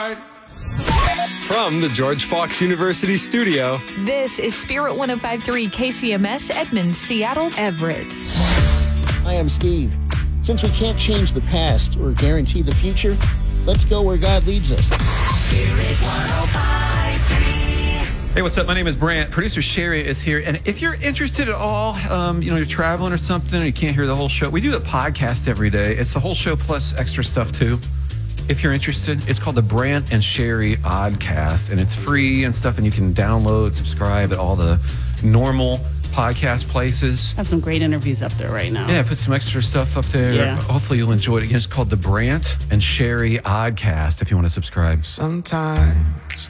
From the George Fox University studio, This is Spirit 105.3 KCMS, Edmonds, Seattle, Everett. Hi, I'm Steve. Since we can't change the past or guarantee the future, let's go where God leads us. Spirit 105.3. Hey, what's up? My name is Brant. Producer Sherry is here. And if you're interested at all, you're traveling or something and you can't hear the whole show, we do the podcast every day. It's the whole show plus extra stuff too. If you're interested, it's called the Brant and Sherry Oddcast, and it's free and stuff, and you can download, subscribe at all the normal podcast places. Have some great interviews up there right now. Yeah, put some extra stuff up there. Yeah. Hopefully you'll enjoy it. Again, it's called the Brant and Sherry Oddcast if you want to subscribe. Sometimes